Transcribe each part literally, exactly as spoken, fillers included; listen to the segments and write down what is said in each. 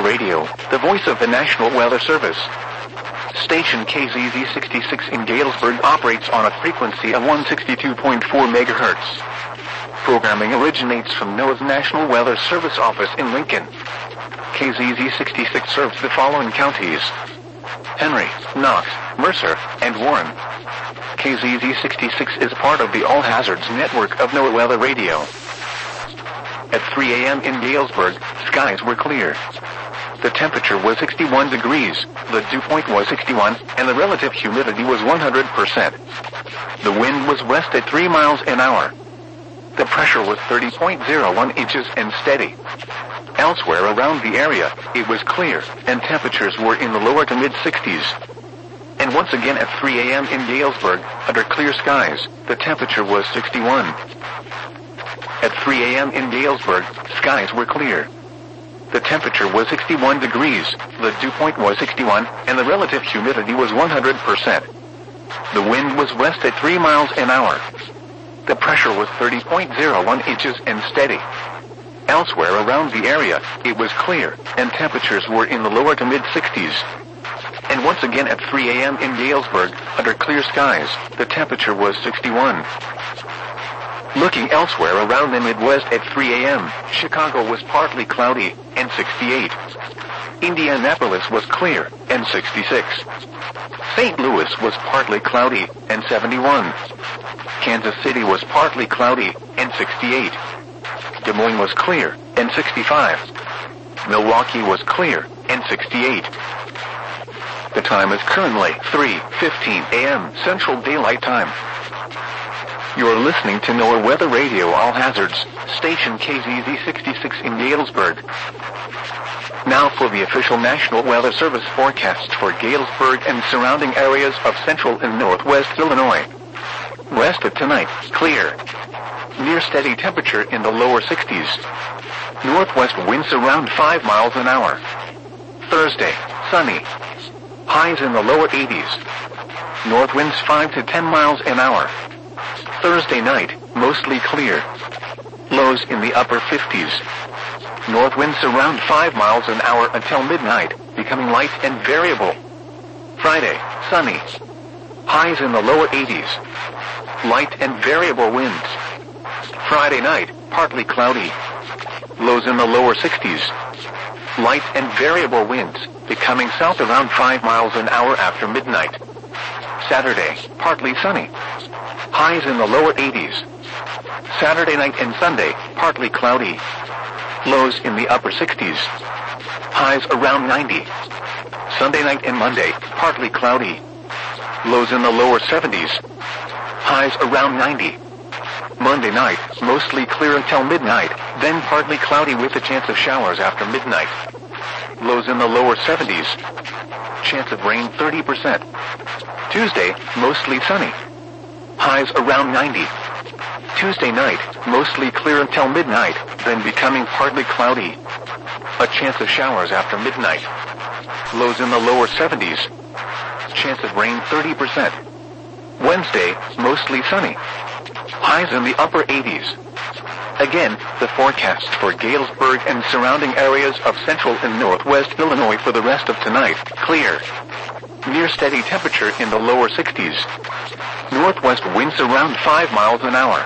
Radio, the voice of the National Weather Service. Station K Z Z sixty-six in Galesburg operates on a frequency of one sixty-two point four megahertz. Programming originates from NOAA's National Weather Service office in Lincoln. K Z Z sixty-six serves the following counties: Henry, Knox, Mercer, and Warren. K Z Z sixty-six is part of the All Hazards network of NOAA Weather Radio. At three a.m. in Galesburg, skies were clear. The temperature was sixty-one degrees, the dew point was sixty-one, and the relative humidity was one hundred percent. The wind was west at three miles an hour. The pressure was thirty point zero one inches and steady. Elsewhere around the area, it was clear, and temperatures were in the lower to mid-sixties. And once again at three a.m. in Galesburg, under clear skies, the temperature was sixty-one. At three a.m. in Galesburg, skies were clear. The temperature was sixty-one degrees, the dew point was sixty-one, and the relative humidity was one hundred percent. The wind was west at three miles an hour. The pressure was thirty point zero one inches and steady. Elsewhere around the area, it was clear, and temperatures were in the lower to mid-sixties. And once again at three a.m. in Galesburg, under clear skies, the temperature was sixty-one. Looking elsewhere around the Midwest at three a.m., Chicago was partly cloudy, and sixty-eight. Indianapolis was clear, and sixty-six. Saint Louis was partly cloudy, and seventy-one. Kansas City was partly cloudy, and sixty-eight. Des Moines was clear, and sixty-five. Milwaukee was clear, and sixty-eight. The time is currently three fifteen a.m. Central Daylight Time. You are listening to NOAA Weather Radio All Hazards, station K Z Z sixty-six in Galesburg. Now for the official National Weather Service forecast for Galesburg and surrounding areas of central and northwest Illinois. West of tonight, clear. Near steady temperature in the lower sixties. Northwest winds around five miles an hour. Thursday, sunny. Highs in the lower eighties. North winds five to ten miles an hour. Thursday night, mostly clear. Lows in the upper fifties. North winds around five miles an hour until midnight, becoming light and variable. Friday, sunny. Highs in the lower eighties. Light and variable winds. Friday night, partly cloudy. Lows in the lower sixties. Light and variable winds, becoming south around five miles an hour after midnight. Saturday, partly sunny. Highs in the lower eighties. Saturday night and Sunday, partly cloudy. Lows in the upper sixties. Highs around ninety. Sunday night and Monday, partly cloudy. Lows in the lower seventies. Highs around ninety. Monday night, mostly clear until midnight, then partly cloudy with a chance of showers after midnight. Lows in the lower seventies. Chance of rain thirty percent. Tuesday, mostly sunny. Highs around ninety. Tuesday night, mostly clear until midnight, then becoming partly cloudy. A chance of showers after midnight. Lows in the lower seventies. Chance of rain thirty percent. Wednesday, mostly sunny. Highs in the upper eighties. Again, the forecast for Galesburg and surrounding areas of central and northwest Illinois for the rest of tonight, clear. Near steady temperature in the lower sixties. Northwest winds around five miles an hour.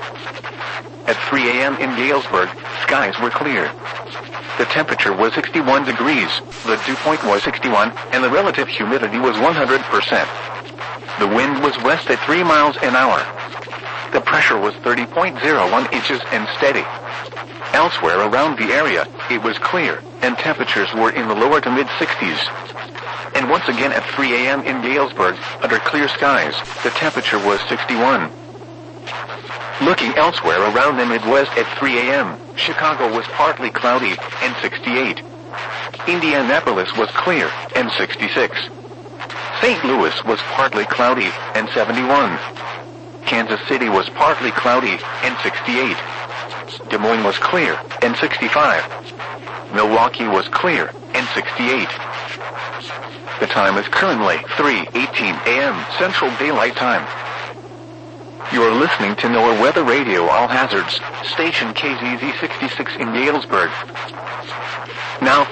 At three a.m. in Galesburg, skies were clear. The temperature was sixty-one degrees, the dew point was sixty-one, and the relative humidity was one hundred percent. The wind was west at three miles an hour. The pressure was thirty point zero one inches and steady. Elsewhere around the area, it was clear, and temperatures were in the lower to mid-sixties. And once again at three a.m. in Galesburg, under clear skies, the temperature was sixty-one. Looking elsewhere around the Midwest at three a.m., Chicago was partly cloudy, and sixty-eight. Indianapolis was clear, and sixty-six. Saint Louis was partly cloudy, and seventy-one. Kansas City was partly cloudy, and sixty-eight. Des Moines was clear, and sixty-five. Milwaukee was clear, and sixty-eight. The time is currently three eighteen a.m. Central Daylight Time. You are listening to NOAA Weather Radio All Hazards, station K Z Z sixty-six in Galesburg. Now